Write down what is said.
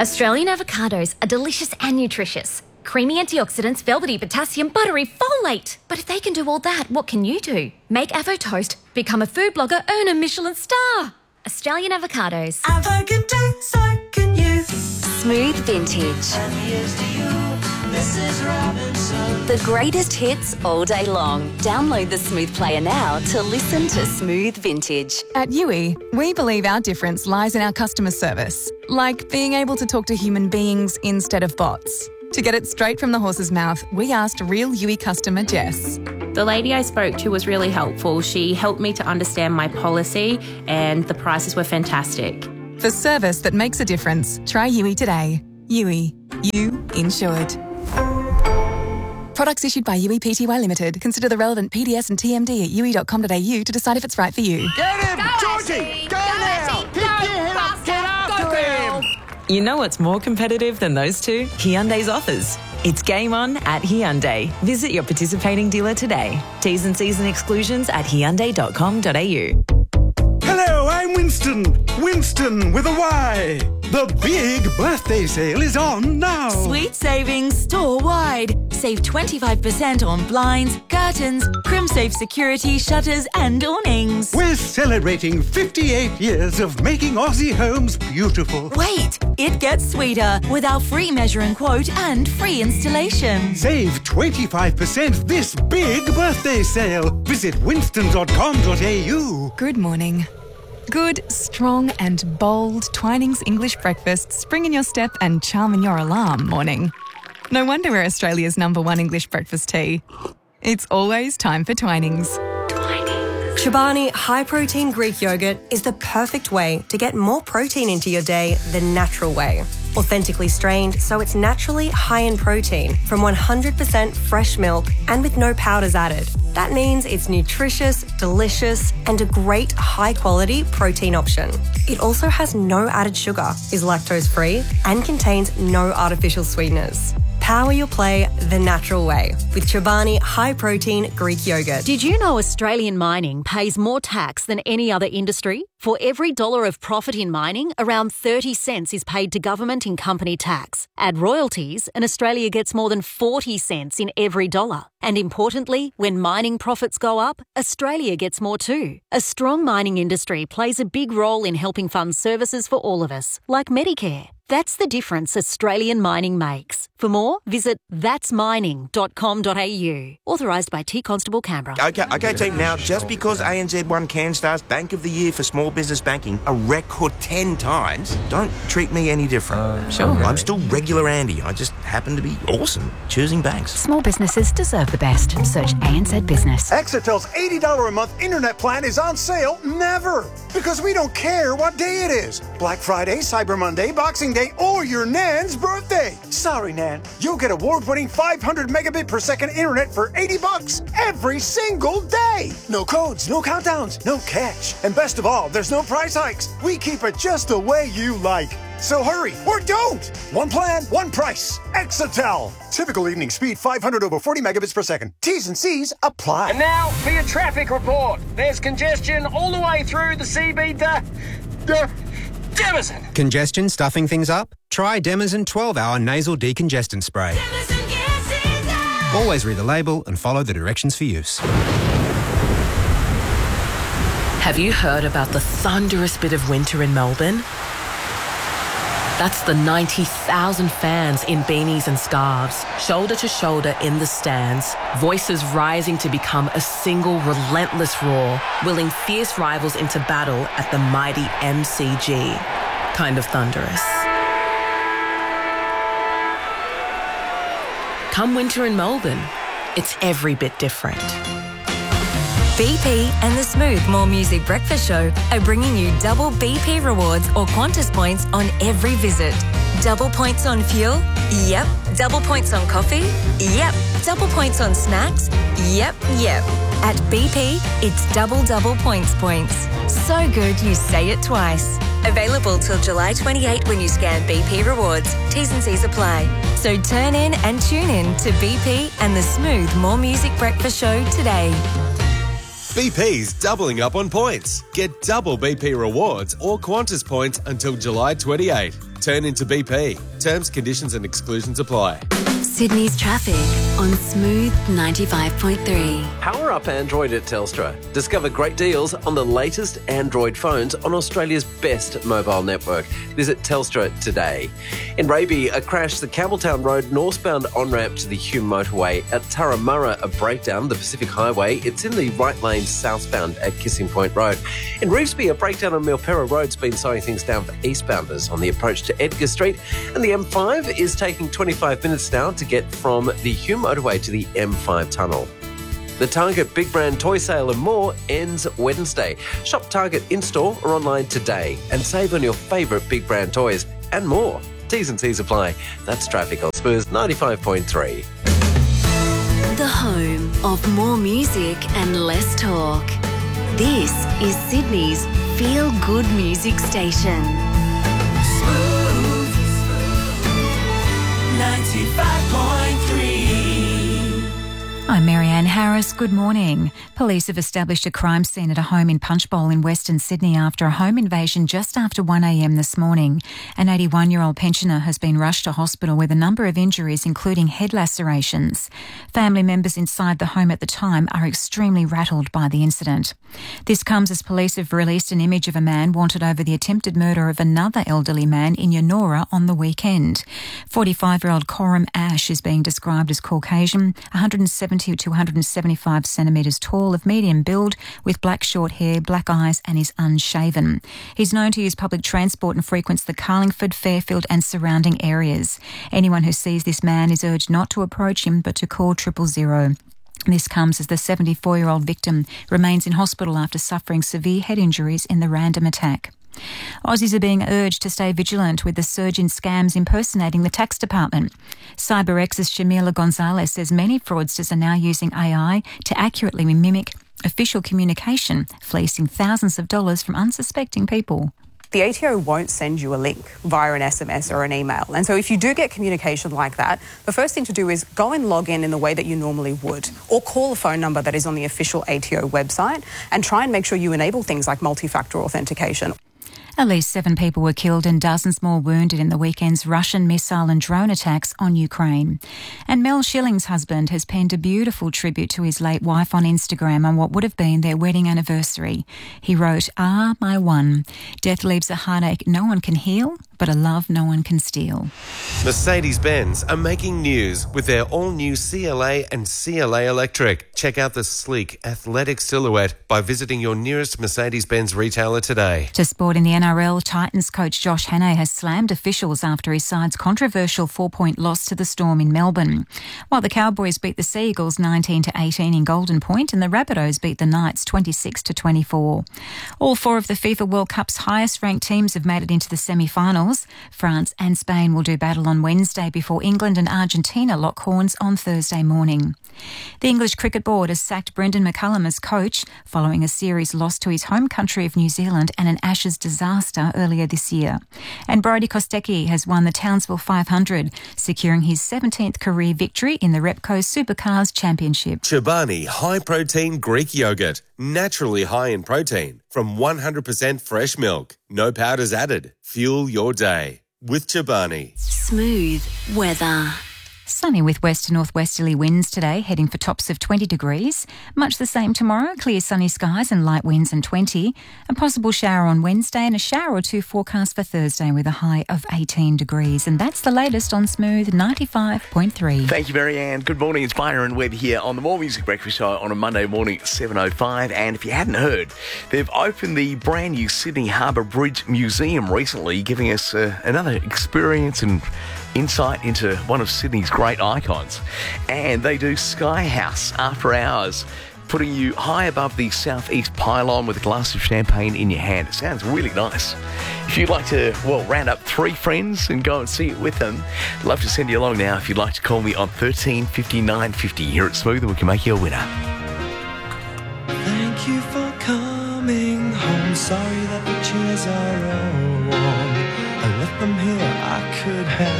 Australian avocados are delicious and nutritious. Creamy antioxidants, velvety potassium, buttery folate. But if they can do all that, what can you do? Make Avo Toast, become a food blogger, earn a Michelin star. Australian avocados. Avo can do, so can you. Smooth Vintage. And here's to you, Mrs. Robinson. The greatest hits all day long. Download the Smooth Player now to listen to Smooth Vintage. At Yui, we believe our difference lies in our customer service, like being able to talk to human beings instead of bots. To get it straight from the horse's mouth, we asked real Yui customer Jess. The lady I spoke to was really helpful. She helped me to understand my policy and the prices were fantastic. For service that makes a difference, try Yui today. Yui. You insured. Products issued by Yui Pty Limited. Consider the relevant PDS and TMD at yui.com.au to decide if it's right for you. Get him! Georgie! Go now! Pick your head up! Get after him! You know what's more competitive than those two? Hyundai's offers. It's game on at Hyundai. Visit your participating dealer today. T's and C's and exclusions at hyundai.com.au. Hello, I'm Winston. Winston with a Y. The big birthday sale is on now. Sweet savings store-wide. Save 25% on blinds, curtains, CrimSafe security, shutters and awnings. We're celebrating 58 years of making Aussie homes beautiful. Wait, it gets sweeter with our free measure and quote and free installation. Save 25% this big birthday sale. Visit winston.com.au. Good morning. Good, strong and bold Twinings English breakfast spring in your step and charm in your alarm morning. No wonder we're Australia's #1 English breakfast tea. It's always time for Twinings. Chobani High Protein Greek Yogurt is the perfect way to get more protein into your day the natural way. Authentically strained, so it's naturally high in protein from 100% fresh milk and with no powders added. That means it's nutritious, delicious, and a great high-quality protein option. It also has no added sugar, is lactose-free, and contains no artificial sweeteners. Power your play the natural way with Chobani High Protein Greek Yogurt. Did you know Australian mining pays more tax than any other industry? For every $1 of profit in mining, around 30 cents is paid to government in company tax. Add royalties, and Australia gets more than 40 cents in every dollar. And importantly, when mining profits go up, Australia gets more too. A strong mining industry plays a big role in helping fund services for all of us, like Medicare. That's the difference Australian mining makes. For more, visit thatsmining.com.au. Authorised by T Constable Canberra. Okay, team. Now, just because ANZ won CanStar's Bank of the Year for small business banking a record 10 times, don't treat me any different. Sure. I'm still regular Andy. I just happen to be awesome choosing banks. Small businesses deserve the best. Search ANZ Business. Exetel's $80 a month internet plan is on sale never. Because we don't care what day it is. Black Friday, Cyber Monday, Boxing Day, or your Nan's birthday. Sorry, Nan. You'll get award-winning 500 megabit per second internet for $80 every single day. No codes, no countdowns, no catch. And best of all, there's no price hikes. We keep it just the way you like. So hurry, or don't! One plan, one price. Exetel. Typical evening speed, 500 over 40 megabits per second. T's and C's apply. And now for your traffic report. There's congestion all the way through the CBD. Demazin. Congestion stuffing things up? Try Demazin 12-hour nasal decongestant spray. Always read the label and follow the directions for use. Have you heard about the thunderous bit of winter in Melbourne? That's the 90,000 fans in beanies and scarves, shoulder to shoulder in the stands, voices rising to become a single relentless roar, willing fierce rivals into battle at the mighty MCG. Kind of thunderous. Come winter in Melbourne, it's every bit different. BP and the Smooth More Music Breakfast Show are bringing you double BP rewards or Qantas points on every visit. Double points on fuel? Yep. Double points on coffee? Yep. Double points on snacks? Yep. At BP, it's double points. So good you say it twice. Available till July 28 when you scan BP rewards. T's and C's apply. So turn in and tune in to BP and the Smooth More Music Breakfast Show today. BP's doubling up on points. Get double BP rewards or Qantas points until July 28. turn into BP. Terms, conditions and exclusions apply. Sydney's traffic on Smooth 95.3. Power up Android at Telstra. Discover great deals on the latest Android phones on Australia's best mobile network. Visit Telstra today. In Raby, a crash the Campbelltown Road northbound on-ramp to the Hume motorway. At Turramurra, a breakdown the Pacific Highway. It's in the right lane southbound at Kissing Point Road. In Revesby, a breakdown on Milperra Road's been slowing things down for eastbounders on the approach to Edgar Street. And the M5 is taking 25 minutes now to get from the Hume motorway to the M5 tunnel. The Target Big Brand Toy Sale and more ends Wednesday. Shop Target in-store or online today and save on your favourite Big Brand toys and more. T's and C's apply. That's traffic on Smooth 95.3. The home of more music and less talk. This is Sydney's feel-good music station. Smooth 95.3. I'm Marianne Harris. Good morning. Police have established a crime scene at a home in Punchbowl in Western Sydney after a home invasion just after 1 a.m. this morning. An 81-year-old pensioner has been rushed to hospital with a number of injuries, including head lacerations. Family members inside the home at the time are extremely rattled by the incident. This comes as police have released an image of a man wanted over the attempted murder of another elderly man in Yonora on the weekend. 45-year-old Coram Ash is being described as Caucasian, 170 to 175 centimetres tall, of medium build, with black short hair, black eyes and is unshaven. He's known to use public transport and frequents the Carlingford, Fairfield and surrounding areas. Anyone who sees this man is urged not to approach him but to call 000. This comes as the 74-year-old victim remains in hospital after suffering severe head injuries in the random attack. Aussies are being urged to stay vigilant with the surge in scams impersonating the tax department. CyberX's Shamila Gonzalez says many fraudsters are now using AI to accurately mimic official communication, fleecing thousands of dollars from unsuspecting people. The ATO won't send you a link via an SMS or an email. And so if you do get communication like that, the first thing to do is go and log in the way that you normally would, or call a phone number that is on the official ATO website and try and make sure you enable things like multi-factor authentication. At least 7 people were killed and dozens more wounded in the weekend's Russian missile and drone attacks on Ukraine. And Mel Schilling's husband has penned a beautiful tribute to his late wife on Instagram on what would have been their wedding anniversary. He wrote, "Ah, my one. Death leaves a heartache no one can heal, but a love no one can steal." Mercedes-Benz are making news with their all-new CLA and CLA Electric. Check out the sleek, athletic silhouette by visiting your nearest Mercedes-Benz retailer today. To sport in the NRL, Titans coach Josh Hannay has slammed officials after his side's controversial 4-point loss to the Storm in Melbourne. While the Cowboys beat the Seagulls 19-18 in Golden Point and the Rabbitohs beat the Knights 26-24. All 4 of the FIFA World Cup's highest-ranked teams have made it into the semi-finals. France and Spain will do battle on Wednesday before England and Argentina lock horns on Thursday morning. The English Cricket Board has sacked Brendan McCullum as coach following a series loss to his home country of New Zealand and an Ashes disaster earlier this year. And Brodie Kostecki has won the Townsville 500, securing his 17th career victory in the Repco Supercars Championship. Chobani High Protein Greek Yogurt. Naturally high in protein from 100% fresh milk. No powders added. Fuel your day with Chobani. Smooth weather. Sunny with west to northwesterly winds today, heading for tops of 20 degrees. Much the same tomorrow, clear sunny skies and light winds and 20. A possible shower on Wednesday and a shower or two forecast for Thursday with a high of 18 degrees. And that's the latest on Smooth 95.3. Thank you, Marianne. Good morning. It's Byron Webb here on the More Music Breakfast Show on a Monday morning at 7:05. And if you hadn't heard, they've opened the brand new Sydney Harbour Bridge Museum recently, giving us another experience and insight into one of Sydney's great icons. And they do Sky House after hours, putting you high above the southeast pylon with a glass of champagne in your hand. It sounds really nice. If you'd like to, round up 3 friends and go and see it with them, I'd love to send you along now. If you'd like to call me on 13 59 50 here at Smooth, and we can make you a winner. Thank you for coming home. Sorry that the chairs are all warm. I left them here, I could have